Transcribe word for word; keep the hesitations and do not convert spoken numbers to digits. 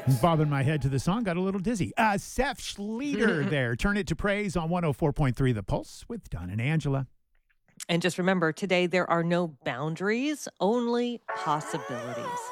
Bobbing my head to the song, got a little dizzy. Uh, Seth Schleter there. Turn it to praise on one oh four point three The Pulse with Don and Angela. And just remember, today there are no boundaries, only possibilities.